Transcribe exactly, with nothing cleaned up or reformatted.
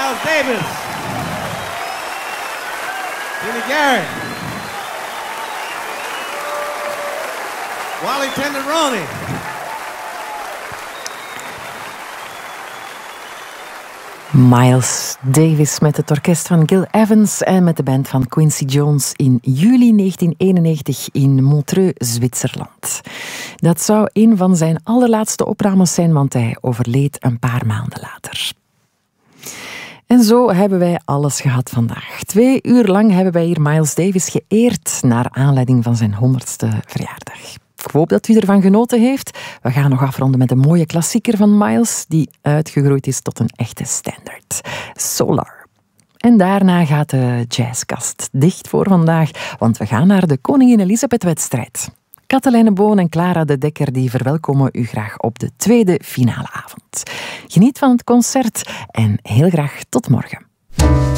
Miles Davis, Jimmy Garrett, Wally Tenderoni. Miles Davis met het orkest van Gil Evans en met de band van Quincy Jones in juli negentien eenennegentig in Montreux, Zwitserland. Dat zou een van zijn allerlaatste opnames zijn, want hij overleed een paar maanden later. En zo hebben wij alles gehad vandaag. Twee uur lang hebben wij hier Miles Davis geëerd naar aanleiding van zijn honderdste verjaardag. Ik hoop dat u ervan genoten heeft. We gaan nog afronden met een mooie klassieker van Miles, die uitgegroeid is tot een echte standaard. Solar. En daarna gaat de jazzkast dicht voor vandaag, want we gaan naar de Koningin Elisabeth-wedstrijd. Katelijne Boon en Clara de Dekker die verwelkomen u graag op de tweede finale avond. Geniet van het concert en heel graag tot morgen.